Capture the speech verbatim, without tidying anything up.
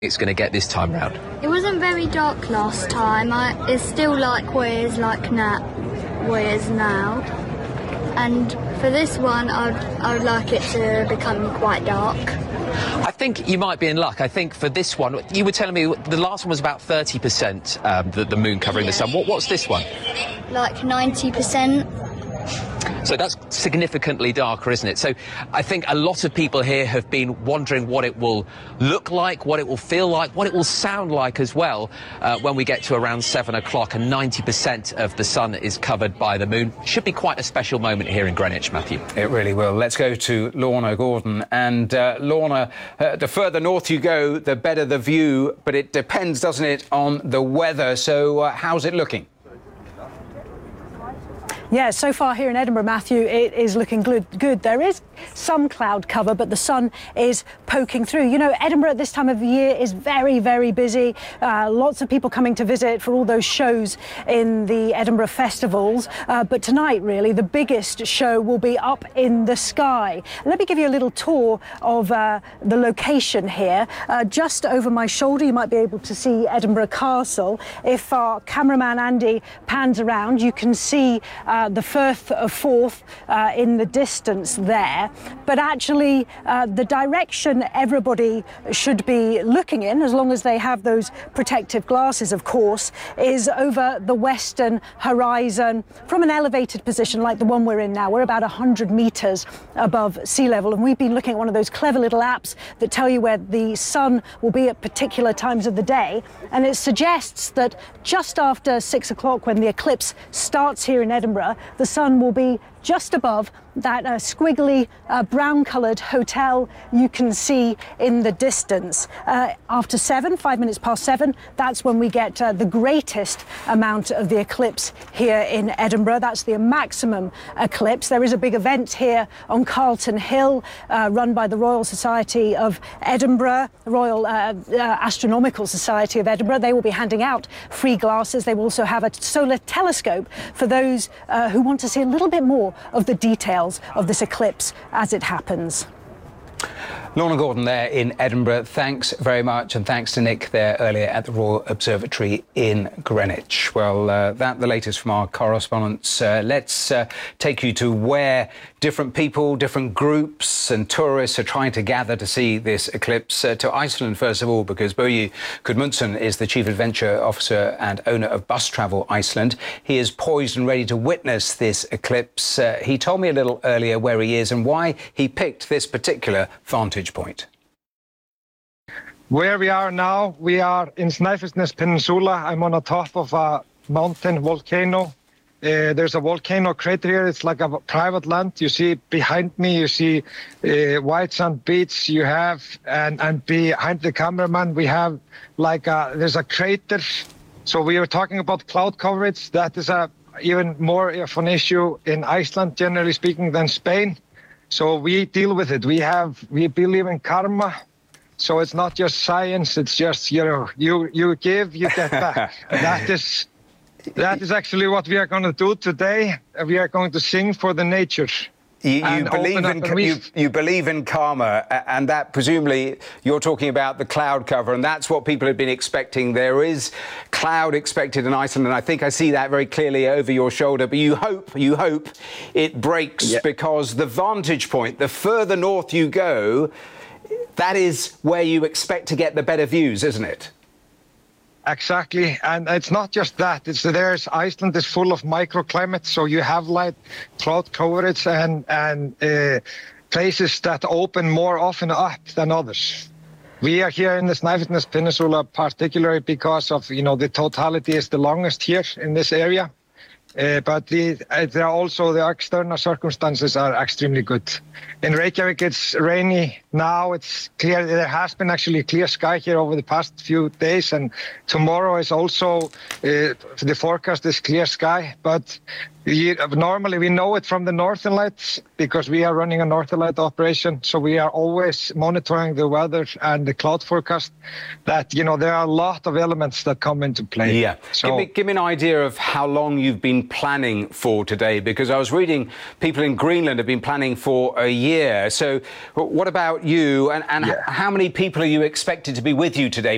it's going to get this time round? It wasn't very dark last time. I, it's still like where it's like now, where it's now. And for this one, I'd, I would like it to become quite dark. I think you might be in luck. I think for this one, you were telling me the last one was about thirty percent um, the, the moon covering Yeah. the sun. What, what's this one? Like ninety percent. So that's significantly darker, isn't it? So I think a lot of people here have been wondering what it will look like, what it will feel like, what it will sound like as well uh, when we get to around seven o'clock and ninety percent of the sun is covered by the moon. Should be quite a special moment here in Greenwich, Matthew. It really will. Let's go to Lorna Gordon. And uh, Lorna, uh, the further north you go, the better the view, but it depends, doesn't it, on the weather. So uh, how's it looking? Yeah, so far here in Edinburgh, Matthew, it is looking good. good. There is some cloud cover, but the sun is poking through. You know, Edinburgh at this time of the year is very, very busy. Uh, lots of people coming to visit for all those shows in the Edinburgh festivals. Uh, but tonight, really, the biggest show will be up in the sky. Let me give you a little tour of uh, the location here. Uh, just over my shoulder, you might be able to see Edinburgh Castle. If our cameraman Andy pans around, you can see uh, Uh, the Firth of Forth uh, in the distance there, but actually uh, the direction everybody should be looking in, as long as they have those protective glasses, of course, is over the western horizon from an elevated position like the one we're in now. We're about one hundred metres above sea level, and we've been looking at one of those clever little apps that tell you where the sun will be at particular times of the day, and it suggests that just after six o'clock, when the eclipse starts here in Edinburgh, the sun will be just above that uh, squiggly uh, brown coloured hotel you can see in the distance. Uh, after seven, five minutes past seven, that's when we get uh, the greatest amount of the eclipse here in Edinburgh. That's the maximum eclipse. There is a big event here on Carlton Hill uh, run by the Royal Society of Edinburgh, the Royal uh, uh, Astronomical Society of Edinburgh. They will be handing out free glasses. They will also have a solar telescope for those uh, who want to see a little bit more of the details of this eclipse as it happens. Lorna Gordon there in Edinburgh. Thanks very much, and thanks to Nick there earlier at the Royal Observatory in Greenwich. Well, uh, that the latest from our correspondents. Uh, let's uh, take you to where different people, different groups and tourists are trying to gather to see this eclipse. Uh, to Iceland, first of all, because Bogi Gudmundsson is the Chief Adventure Officer and owner of Bus Travel Iceland. He is poised and ready to witness this eclipse. Uh, he told me a little earlier where he is and why he picked this particular vantage point. Where we are now, we are in Snæfellsnes Peninsula. I'm on the top of a mountain volcano. Uh, there's a volcano crater here. It's like a private land. You see behind me, you see uh, white sand beach. You have, and, and behind the cameraman, we have like a, there's a crater. So we were talking about cloud coverage. That is a even more of an issue in Iceland, generally speaking, than Spain. So we deal with it. We have, we believe in karma. So it's not just science. It's just, you know, you you give, you get back. that is, that is actually what we are going to do today. We are going to sing for the nature. You, you believe in you, you believe in karma, and that presumably you're talking about the cloud cover, and that's what people have been expecting. There is cloud expected in Iceland, and I think I see that very clearly over your shoulder. But you hope, you hope it breaks, yeah. Because the vantage point, the further north you go, that is where you expect to get the better views, isn't it? Exactly, and it's not just that. It's there's Iceland is full of microclimates, so you have like cloud coverage and and uh, places that open more often up than others. We are here in the Snæfellsnes Peninsula, particularly because of you know the totality is the longest here in this area. Uh, but the, uh, there are also the external circumstances are extremely good. In Reykjavik, it's rainy now. It's clear. There has been actually clear sky here over the past few days, and tomorrow is also uh, the forecast is clear sky. But we, normally we know it from the Northern Lights because we are running a Northern Light operation. So we are always monitoring the weather and the cloud forecast. That you know there are a lot of elements that come into play. Yeah. So, give me give me an idea of how long you've been planning for today, because I was reading people in Greenland have been planning for a year. So what about you, and, and yeah. how many people are you expected to be with you today?